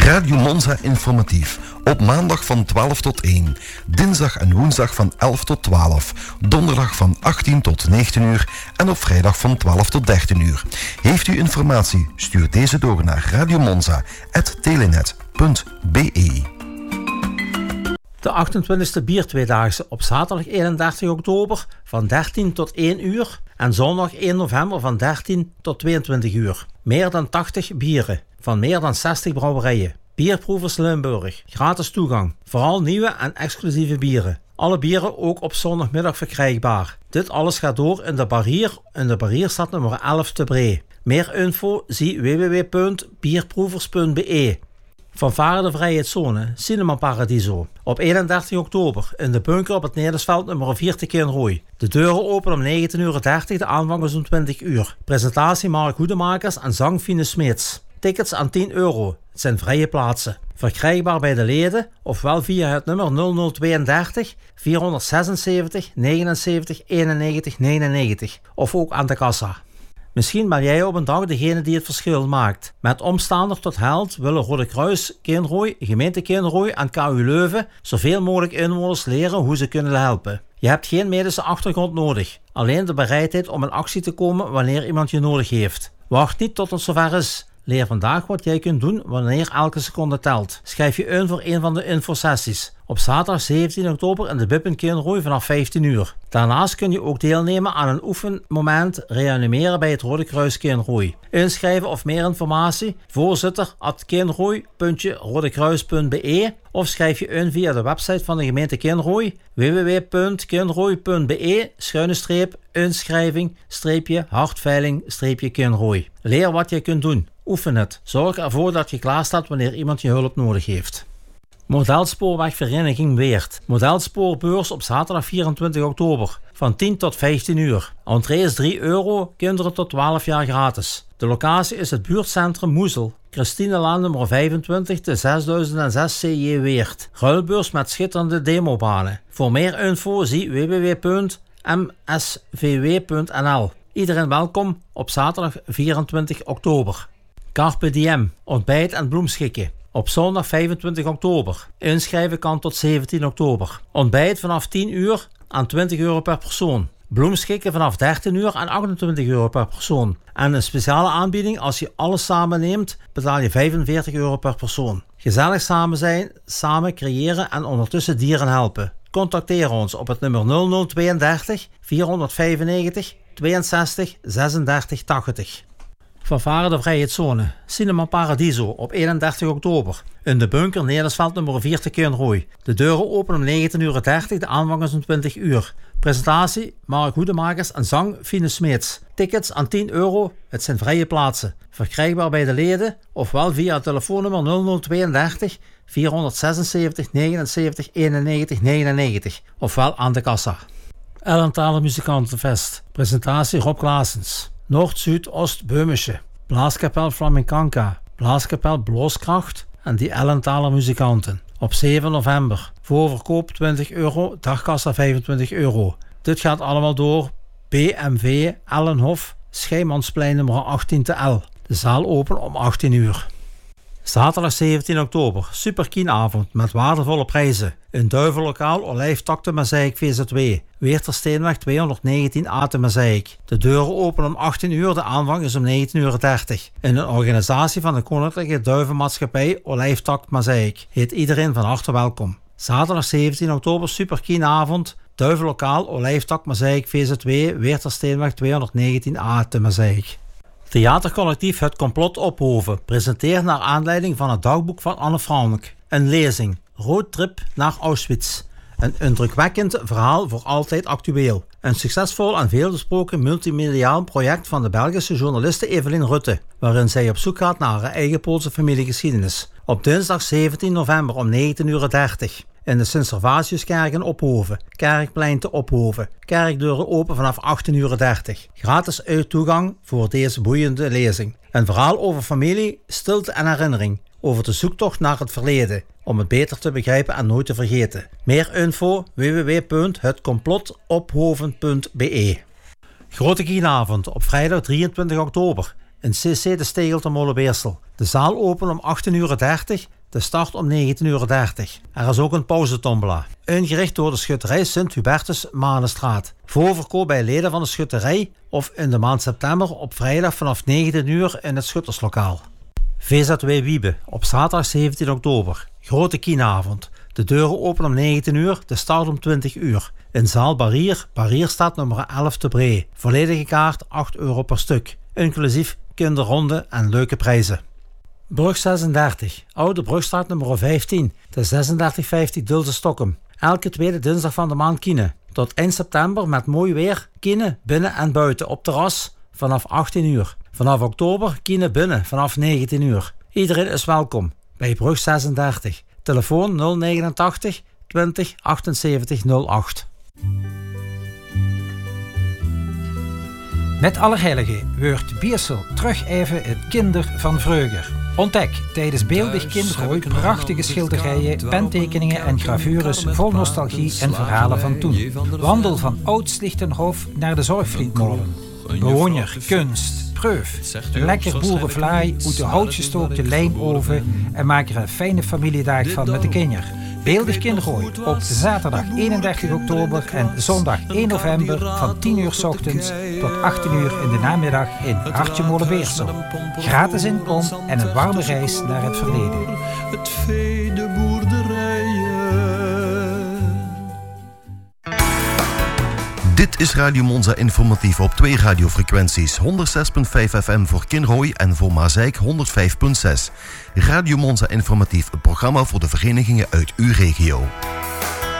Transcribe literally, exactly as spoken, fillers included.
Radio Monza informatief. Op maandag van twaalf tot één. Dinsdag en woensdag van elf tot twaalf. Donderdag van achttien tot negentien uur. En op vrijdag van twaalf tot dertien uur. Heeft u informatie? Stuur deze door naar radiomonza apenstaartje telenet punt b e. De achtentwintigste biertweedaagse op zaterdag eenendertig oktober van dertien tot één uur en zondag één november van dertien tot tweeëntwintig uur. Meer dan tachtig bieren van meer dan zestig brouwerijen. Bierproevers Limburg. Gratis toegang. Vooral nieuwe en exclusieve bieren. Alle bieren ook op zondagmiddag verkrijgbaar. Dit alles gaat door in de Barrier in de Barrierstad nummer elf te Bree. Meer info zie w w w punt bierproevers punt b e. Fanfare de Vrijheidszone, Cinema Paradiso. Op eenendertig oktober in de bunker op het Nedersveld nummer vier te Kinrooi. De deuren open om negentien uur dertig, de aanvang is om twintig uur. Presentatie Mark Hoedemakers en zang Fine Smeets. Tickets aan tien euro. Het zijn vrije plaatsen. Verkrijgbaar bij de leden ofwel via het nummer nul nul tweeëndertig vierhonderdzesenzeventig negenenzeventig eenennegentig negenennegentig of ook aan de kassa. Misschien ben jij op een dag degene die het verschil maakt. Met omstaander tot held willen Rode Kruis Kinrooi, gemeente Kinrooi en K U Leuven zoveel mogelijk inwoners leren hoe ze kunnen helpen. Je hebt geen medische achtergrond nodig. Alleen de bereidheid om in actie te komen wanneer iemand je nodig heeft. Wacht niet tot het zover is. Leer vandaag wat jij kunt doen wanneer elke seconde telt. Schrijf je in voor een van de infosessies. Op zaterdag zeventien oktober in de Bib in Kinrooi vanaf vijftien uur. Daarnaast kun je ook deelnemen aan een oefenmoment reanimeren bij het Rode Kruis Kinrooi. Inschrijven of meer informatie voorzitter at kinrooi punt rodekruis punt b e of schrijf je in via de website van de gemeente Kinrooi w w w punt kinrooi punt b e schuine streep inschrijving streepje hartveiling streepje Kinrooi. Leer wat je kunt doen. Oefen het. Zorg ervoor dat je klaar staat wanneer iemand je hulp nodig heeft. Modelspoorwegvereniging Weert. Modelspoorbeurs op zaterdag vierentwintig oktober van tien tot vijftien uur. Entree is drie euro, kinderen tot twaalf jaar gratis. De locatie is het buurtcentrum Moezel. Christinelaan nummer vijfentwintig te zesduizend zes C J Weert. Ruilbeurs met schitterende demobanen. Voor meer info zie w w w punt m s v w punt n l. Iedereen welkom op zaterdag vierentwintig oktober. Carpe Diem, ontbijt en bloemschikken. Op zondag vijfentwintig oktober. Inschrijven kan tot zeventien oktober. Ontbijt vanaf tien uur aan twintig euro per persoon. Bloemschikken vanaf dertien uur aan achtentwintig euro per persoon. En een speciale aanbieding als je alles samen neemt, betaal je vijfenveertig euro per persoon. Gezellig samen zijn, samen creëren en ondertussen dieren helpen. Contacteer ons op het nummer nul nul tweeëndertig vierhonderdvijfennegentig tweeënzestig zesendertig tachtig. Fanfare de Vrijheidszone, Cinema Paradiso op eenendertig oktober. In de bunker Nedersveld nummer vier te Kinrooi. De deuren openen om negentien uur dertig, de aanvang is om twintig uur. Presentatie Mark Hoedemakers en zang Fine Smeets. Tickets aan tien euro, het zijn vrije plaatsen. Verkrijgbaar bij de leden ofwel via het telefoonnummer nul nul tweeëndertig vierhonderdzesenzeventig negenenzeventig eenennegentig negenennegentig ofwel aan de kassa. Ellenthaler Muzikantenfest. Presentatie Rob Klaasens. Noord, Zuid, Oost, Beumische. Blaaskapel Flamencanca. Blaaskapel Blooskracht en die Ellenthaler muzikanten. Op zeven november. Voorverkoop twintig euro, dagkassa vijfentwintig euro. Dit gaat allemaal door B M W Ellenhof, Scheimansplein nummer achttien te L. De zaal open om achttien uur. Zaterdag zeventien oktober, superkienavond met waardevolle prijzen. In Duivenlokaal Olijftak te Mazeik V Z W. Weertersteenweg tweehonderdnegentien A te Mazeik. De deuren openen om achttien uur, de aanvang is om negentien uur dertig. In een organisatie van de Koninklijke Duivenmaatschappij Olijftak Mazeik. Heet iedereen van harte welkom. Zaterdag zeventien oktober, superkienavond. Duivenlokaal Olijftak Mazeik V Z W. Weertersteenweg tweehonderdnegentien A te Mazeik. Theatercollectief Het Complot Ophoven presenteert naar aanleiding van het dagboek van Anne Frank een lezing, Roadtrip naar Auschwitz. Een indrukwekkend verhaal voor altijd actueel. Een succesvol en veelbesproken multimediaal project van de Belgische journaliste Evelien Rutte, waarin zij op zoek gaat naar haar eigen Poolse familiegeschiedenis. Op dinsdag zeventien november om negentien uur dertig. In de Sint-Servatiuskerk in Ophoven, Kerkplein te Ophoven. Kerkdeuren open vanaf achttien uur dertig. Gratis uittoegang voor deze boeiende lezing. Een verhaal over familie, stilte en herinnering. Over de zoektocht naar het verleden. Om het beter te begrijpen en nooit te vergeten. Meer info w w w punt het complot ophoven punt b e. Grote Kienavond op vrijdag drieëntwintig oktober. In C C de Stegel te Molenbeersel. De zaal open om achttien uur dertig. de start om negentien uur dertig. Er is ook een pauzetombola. Ingericht door de schutterij Sint-Hubertus Manenstraat. Voorverkoop bij leden van de schutterij of in de maand september op vrijdag vanaf negentien uur in het schutterslokaal. V Z W Wiebe op zaterdag zeventien oktober. Grote kienavond. De deuren openen om negentien uur, de start om twintig uur. In zaal Barrier, Barrierstraat nummer elf te Bree. Volledige kaart acht euro per stuk. Inclusief kinderronde en leuke prijzen. Brug zesendertig, Oude Brugstraat nummer vijftien, de zesendertig vijftig Dulse Stokkum. Elke tweede dinsdag van de maand Kiene. Tot eind september met mooi weer, Kiene binnen en buiten op terras vanaf achttien uur. Vanaf oktober Kiene binnen vanaf negentien uur. Iedereen is welkom bij Brug zesendertig. Telefoon nul negenentachtig twintig achtenzeventig nul acht. Met Allerheiligen wordt Biersel terug even het kinder van vreugde. Ontdek tijdens beeldig kindergooi prachtige schilderijen, pentekeningen en gravures vol nostalgie en verhalen van toen. Wandel van Oud-Slichtenhof naar de Zorgvlietmolen. Bewoner, kunst, preuf, lekker boerenvlaai uit de houtgestookte lijmoven en maak er een fijne familiedag van met de kinderen. Beeldig kindergooi op zaterdag eenendertig oktober en zondag één november van tien uur 's ochtends tot achttien uur in de namiddag in Hartje Molenbeersel. Gratis inkom en een warme reis naar het verleden. Het vee, de boerderijen. Dit is Radio Monza informatief op twee radiofrequenties. honderdzes komma vijf F M voor Kinrooi en voor Mazeik honderdvijf komma zes. Radio Monza informatief, een programma voor de verenigingen uit uw regio.